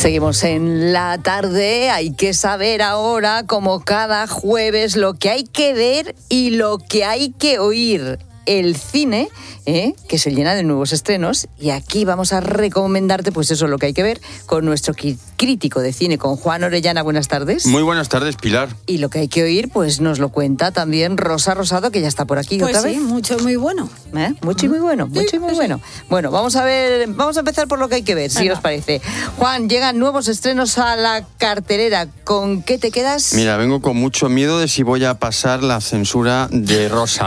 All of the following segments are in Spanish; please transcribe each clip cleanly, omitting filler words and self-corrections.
Seguimos en la tarde. Hay que saber ahora, como cada jueves, lo que hay que ver y lo que hay que oír. El cine, que se llena de nuevos estrenos, y aquí vamos a recomendarte pues eso, lo que hay que ver, con nuestro crítico de cine, con Juan Orellana. Buenas tardes. Muy buenas tardes, Pilar. Y lo que hay que oír, pues nos lo cuenta también Rosa Rosado, que ya está por aquí pues otra sí, vez. Mucho y muy bueno. Mucho y muy bueno, mucho y muy bueno. Bueno, vamos a empezar por lo que hay que ver, si os parece. Juan, llegan nuevos estrenos a la cartelera. ¿Con qué te quedas? Mira, vengo con mucho miedo de si voy a pasar la censura de Rosa.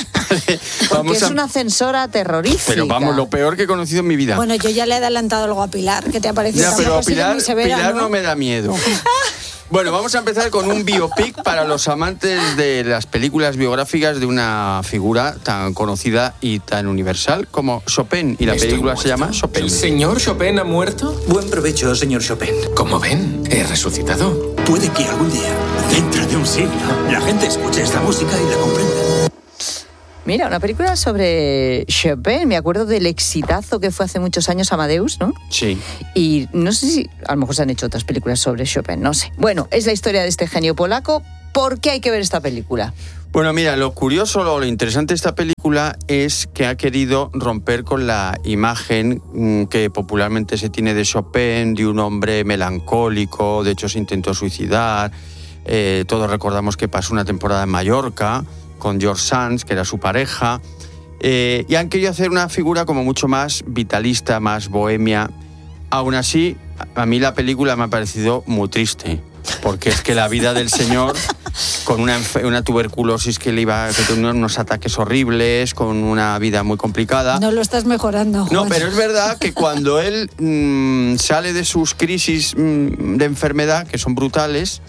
Porque es una censora terrorífica. Pero vamos, lo peor que he conocido en mi vida. Bueno, yo ya le he adelantado algo a Pilar. ¿Qué te ha parecido? Ya, pero Pilar no me da miedo. Bueno, vamos a empezar con un biopic para los amantes de las películas biográficas de una figura tan conocida y tan universal como Chopin. Y la película se llama Chopin. ¿El señor Chopin ha muerto? Buen provecho, señor Chopin. Como ven, he resucitado. Puede que algún día, dentro de un siglo, la gente escuche esta música y la comprenda. Mira, una película sobre Chopin. Me acuerdo del exitazo que fue hace muchos años Amadeus, ¿no? Sí. Y no sé si a lo mejor se han hecho otras películas sobre Chopin, no sé. Bueno, es la historia de este genio polaco. ¿Por qué hay que ver esta película? Bueno, mira, lo curioso, lo interesante de esta película es que ha querido romper con la imagen que popularmente se tiene de Chopin, de un hombre melancólico. De hecho, se intentó suicidar. Todos recordamos que pasó una temporada en Mallorca con George Sands, que era su pareja, y han querido hacer una figura como mucho más vitalista, más bohemia. Aún así, a mí la película me ha parecido muy triste, porque es que la vida del señor, con una tuberculosis que tenía unos ataques horribles, con una vida muy complicada. No lo estás mejorando, Juan. No, pero es verdad que cuando él sale de sus crisis de enfermedad, que son brutales,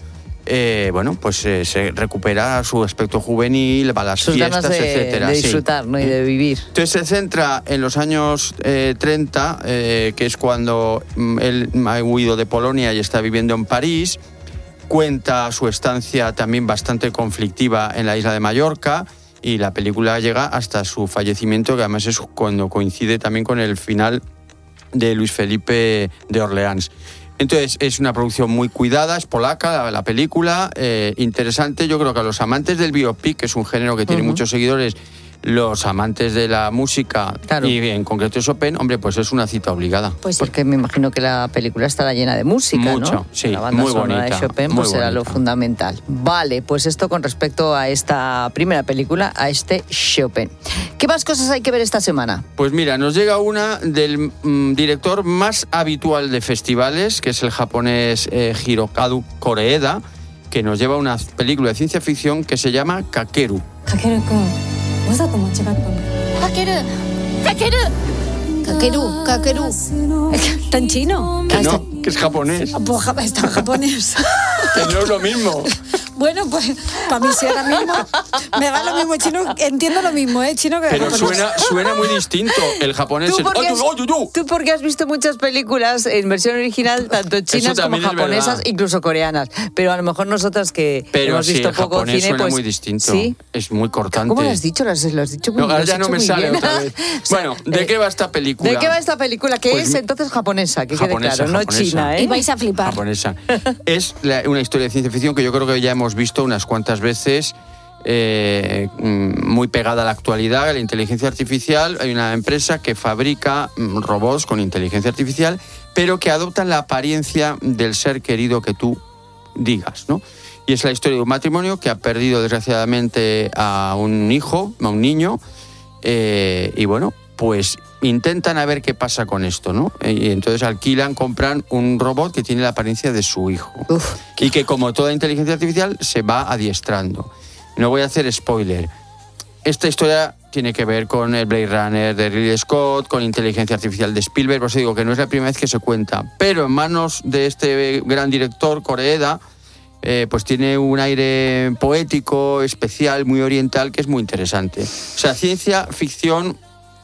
se recupera su aspecto juvenil, va a las sus fiestas, ganas etcétera. De disfrutar, sí. ¿No? Y de vivir. Entonces se centra en los años 30, que es cuando él ha huido de Polonia y está viviendo en París. Cuenta su estancia también bastante conflictiva en la isla de Mallorca, y la película llega hasta su fallecimiento, que además es cuando coincide también con el final de Luis Felipe de Orleans. Entonces, es una producción muy cuidada, es polaca la película, interesante. Yo creo que a los amantes del biopic, que es un género que tiene muchos seguidores, los amantes de la música, claro, y en concreto Chopin, hombre, pues es una cita obligada. Pues porque me imagino que la película estará llena de música, mucho, ¿no? Sí, la banda muy sonora bonita, de Chopin pues será lo fundamental. Vale, pues esto con respecto a esta primera película, a este Chopin. ¿Qué más cosas hay que ver esta semana? Pues mira, nos llega una del director más habitual de festivales, que es el japonés Hirokazu Koreeda, que nos lleva una película de ciencia ficción que se llama Kakeru. Kakeru-kun. Kakeru. ¿Está en chino? Que no, que es japonés. Pues está en japonés. Que no es lo mismo. Bueno, pues para mí sí ahora mismo me da lo mismo chino, entiendo lo mismo, chino que pero japonés. suena muy distinto el japonés. Tú porque has visto muchas películas en versión original, tanto chinas como japonesas, incluso coreanas, pero a lo mejor nosotras que hemos visto poco cine, suena pues muy distinto. ¿Sí? Es muy cortante. ¿Cómo lo has dicho? Lo has dicho muy bien. No, ya no me sale otra vez. Bueno, ¿de qué va esta película? ¿De qué va esta película? Que pues es entonces japonesa, que quede claro, no china, Y vais a flipar. Japonesa. Es una historia de ciencia ficción que yo creo que ya hemos visto unas cuantas veces, muy pegada a la actualidad, a la inteligencia artificial. Hay una empresa que fabrica robots con inteligencia artificial, pero que adoptan la apariencia del ser querido que tú digas, ¿no? Y es la historia de un matrimonio que ha perdido desgraciadamente a un hijo, a un niño, y bueno, pues intentan a ver qué pasa con esto, ¿no? Y entonces compran un robot que tiene la apariencia de su hijo. Y que, como toda inteligencia artificial, se va adiestrando. No voy a hacer spoiler. Esta historia tiene que ver con el Blade Runner de Ridley Scott, con inteligencia artificial de Spielberg, por eso digo que no es la primera vez que se cuenta. Pero en manos de este gran director, Koreeda, pues tiene un aire poético, especial, muy oriental, que es muy interesante. O sea, ciencia ficción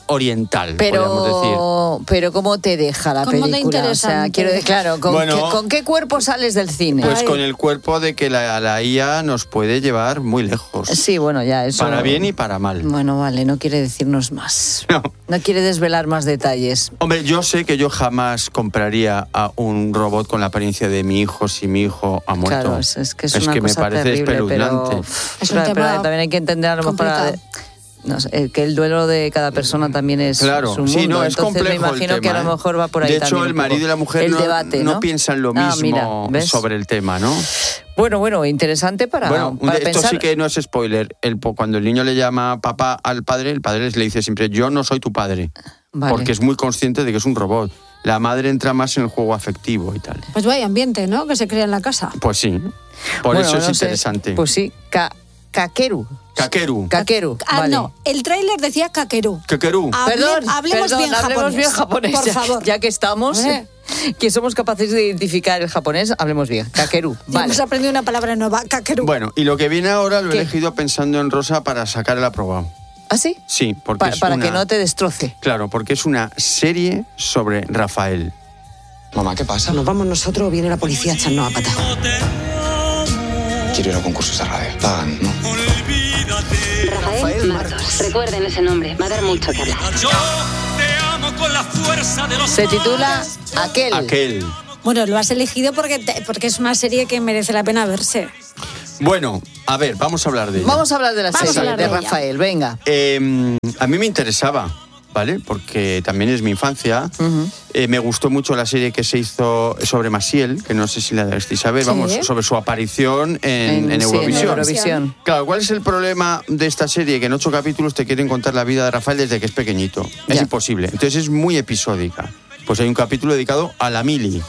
oriental, podríamos decir. Pero ¿cómo te deja la ¿Cómo de película? O sea, interesante? quiero decir, claro, Bueno, ¿con qué cuerpo sales del cine? Pues Ay. con el cuerpo de que la IA nos puede llevar muy lejos. Sí, bueno, ya eso. Para bien y para mal. Bueno, vale, no quiere decirnos más. No. No quiere desvelar más detalles. Hombre, yo sé que yo jamás compraría a un robot con la apariencia de mi hijo si mi hijo ha muerto. Claro, es que es una me cosa parece terrible, espeluznante. pero, Es un pero tema también hay que entender a lo mejor complicado. no sé, que el duelo de cada persona también es Claro, un mundo. sí, no, es Entonces complejo me imagino el que tema, a lo mejor va por ahí De hecho, también el un poco marido y la mujer el no, debate, no piensan lo mismo mira, ¿ves? sobre el tema, ¿no? Bueno, interesante para Bueno, esto pensar. sí que no es spoiler. Cuando el niño le llama papá al padre, el padre le dice siempre, yo no soy tu padre. Vale. Porque es muy consciente de que es un robot. La madre entra más en el juego afectivo y tal. Pues vaya ambiente, ¿no? Que se crea en la casa. Pues sí, por Bueno, eso es no sé. interesante. Pues sí, Kakeru. Kakeru. Ah, vale. no, el tráiler decía Kakeru. Kakeru. Hablemos bien hablemos bien japonés. Por favor. Ya que estamos, que somos capaces de identificar el japonés, hablemos bien. Kakeru, Ya vale. hemos aprendido una palabra nueva, Kakeru. Bueno, y lo que viene ahora lo he ¿Qué? elegido pensando en Rosa para sacar el aprobado. ¿Ah, sí? Sí, porque es Para una... que no te destroce. Claro, porque es una serie sobre Rafael. Mamá, ¿qué pasa? ¿Nos vamos nosotros o viene la policía a echarnos a patas? Quiero ir a concursos de radio. Pagan, ¿no? Rafael Martos. Recuerden ese nombre, va a dar mucho que hablar. Se titula Aquel. Aquel. Bueno, lo has elegido porque es una serie que merece la pena verse. Bueno, a ver, vamos a hablar de ella. Vamos a hablar de la Vamos a serie hablar de de ella. Rafael, venga. A mí me interesaba, ¿vale? Porque también es mi infancia. Me gustó mucho la serie que se hizo sobre Maciel, que no sé si la deberéis saber, Sí. vamos, sobre su aparición en Sí, Eurovisión. Eurovisión. Claro, ¿cuál es el problema de esta serie? Que en 8 capítulos te quieren contar la vida de Rafael desde que es pequeñito. Es Ya. imposible. Entonces es muy episódica. Pues hay un capítulo dedicado a la Mili,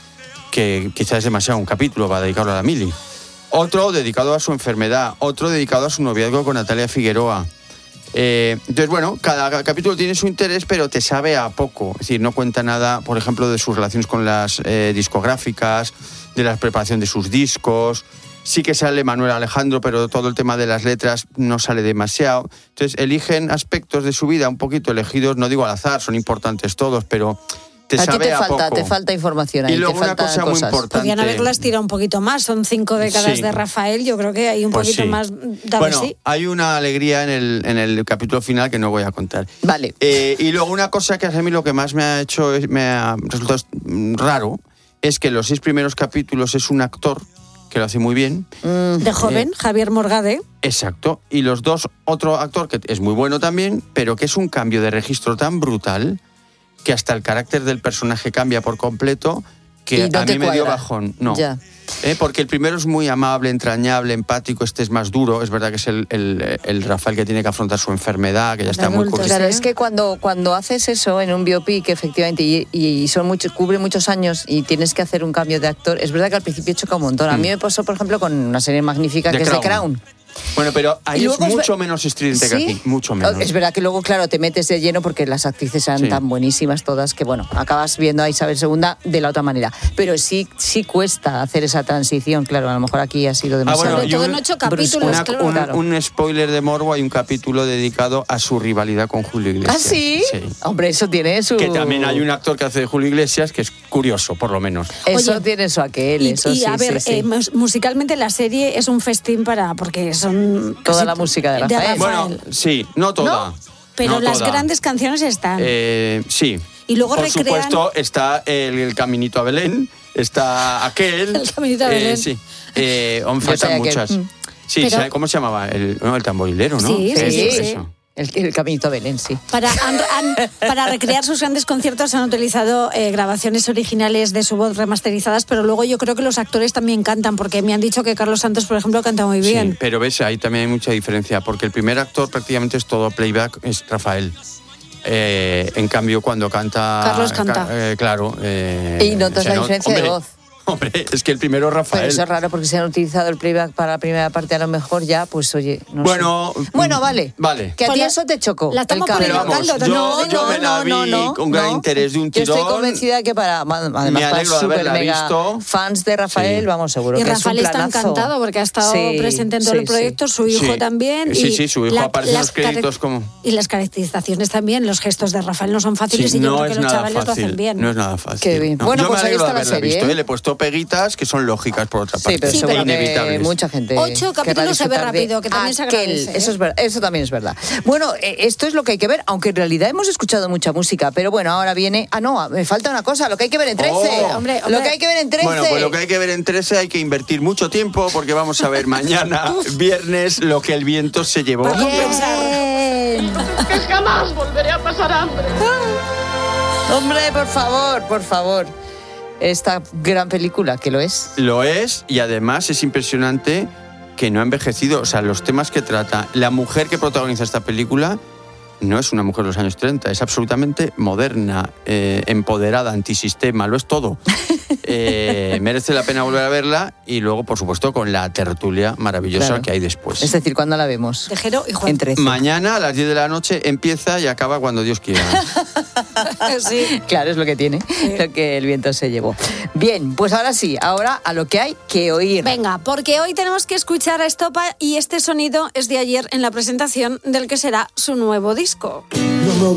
que quizás es demasiado un capítulo para dedicarlo a la Mili. Otro dedicado a su enfermedad, otro dedicado a su noviazgo con Natalia Figueroa. Entonces, bueno, cada capítulo tiene su interés, pero te sabe a poco. Es decir, no cuenta nada, por ejemplo, de sus relaciones con las discográficas, de la preparación de sus discos. Sí que sale Manuel Alejandro, pero todo el tema de las letras no sale demasiado. Entonces, eligen aspectos de su vida un poquito elegidos, no digo al azar, son importantes todos, pero te A ti sabe a poco. te falta información ahí, Y luego te una faltan cosa muy cosas. importante. Podrían haberlas tirado un poquito más. Son 5 décadas Sí. de Rafael. Yo creo que hay un Pues poquito sí. más. Dale, Bueno, sí. hay una alegría en el capítulo final que no voy a contar. Vale. Y luego una cosa que a mí lo que más me ha hecho, me ha resultado raro, es que los 6 primeros capítulos es un actor que lo hace muy bien. De joven, Javier Morgade. Exacto. Y los 2, otro actor que es muy bueno también, pero que es un cambio de registro tan brutal que hasta el carácter del personaje cambia por completo, que Y no a te mí me dio cuadra. bajón. No. Ya. Porque el primero es muy amable, entrañable, empático, este es más duro. Es verdad que es el Rafael que tiene que afrontar su enfermedad, que ya está muy adulto, curtido. Claro, Sí. es que cuando haces eso en un biopic, efectivamente, y son cubre muchos años y tienes que hacer un cambio de actor, es verdad que al principio choca un montón. A mí me pasó, por ejemplo, con una serie magnífica que es The Crown. Bueno, pero ahí Y es luego es mucho menos estridente que aquí, mucho menos. Es verdad que luego, claro, te metes de lleno porque las actrices eran Sí. tan buenísimas todas que, bueno, acabas viendo a Isabel II de la otra manera. Pero sí cuesta hacer esa transición, claro, a lo mejor aquí ha sido demasiado. Sobre y todo un- en 8 capítulos, claro. Un spoiler de morbo, hay un capítulo dedicado a su rivalidad con Julio Iglesias. ¿Ah, sí? Sí. Hombre, eso tiene su... Que también hay un actor que hace de Julio Iglesias que es curioso, por lo menos. Eso Oye, tiene su aquel, eso y sí, a ver, sí, sí. musicalmente la serie es un festín porque son... Toda casi la música de Rafael. Bueno, sí, no toda. Pero no las toda. grandes canciones están. Sí. Y luego por recrean- supuesto, está el Caminito a Belén, está aquel. El Caminito a Belén. Sí. Yo Faltan sé aquel. muchas. Sí, Pero- ¿sabe ¿cómo se llamaba? El tamborilero, ¿no? Sí, sí, Sí, sí. Eso. El Caminito Belén, sí. Para recrear sus grandes conciertos han utilizado grabaciones originales de su voz remasterizadas, pero luego yo creo que los actores también cantan, porque me han dicho que Carlos Santos, por ejemplo, canta muy bien. Sí, pero ves, ahí también hay mucha diferencia, porque el primer actor prácticamente es todo playback, es Rafael. En cambio, cuando canta... Carlos canta. claro. Y notas se la not- diferencia de hombre, voz. Hombre, es que el primero es Rafael. Pero eso es raro porque se han utilizado el playback para la primera parte, a lo mejor ya, pues oye, no Bueno, sé. Bueno, vale. Vale. Que a ti Pues eso te chocó. la estamos el cambio. Pero poniendo vamos, caldo, yo me la vi con gran interés de un Yo tirón. estoy convencida que además Me para alegro de super haberla mega visto. fans de Rafael, Sí. vamos, seguro Y que Rafael es un está planazo. encantado porque ha estado Sí, presente en todo sí, el proyecto, su hijo Sí. también. Sí, y sí, su hijo aparece en los créditos como... Y las caracterizaciones también, los gestos de Rafael no son fáciles y yo creo que los chavales lo hacen bien. No es nada fácil. Qué bien. No. Bueno, yo pues me ahí alegro está de la haberla serie, visto. ¿eh? Le he puesto peguitas que son lógicas por otra parte. Sí, pero Sí, seguro pero que inevitables. mucha gente 8 capítulos querrá se ve disfrutar de rápido, que también se agradece, ¿eh? Eso, eso también es verdad. Bueno, esto es lo que hay que ver, aunque en realidad hemos escuchado mucha música, pero bueno, ahora viene... Ah, no, me falta una cosa, lo que hay que ver en 13. Hombre, Lo que hay que ver en 13. Bueno, pues lo que hay que ver en 13 hay que invertir mucho tiempo porque vamos a ver mañana, viernes, Lo que el viento se llevó. Bien. Que jamás volveré a pasar hambre. Hombre, por favor. Esta gran película, que lo es. Lo es, y además es impresionante que no ha envejecido. O sea, los temas que trata. La mujer que protagoniza esta película no es una mujer de los años 30, es absolutamente moderna, empoderada, antisistema, lo es todo. Merece la pena volver a verla y luego, por supuesto, con la tertulia maravillosa Claro. que hay después. Es decir, ¿cuándo la vemos? Tejero y Juan. En 13. Mañana a las 10 de la noche empieza y acaba cuando Dios quiera. Sí. Claro, es lo que tiene, lo que el viento se llevó. Bien, pues ahora sí, ahora a lo que hay que oír. Venga, porque hoy tenemos que escuchar a Estopa y este sonido es de ayer en la presentación del que será su nuevo disco. No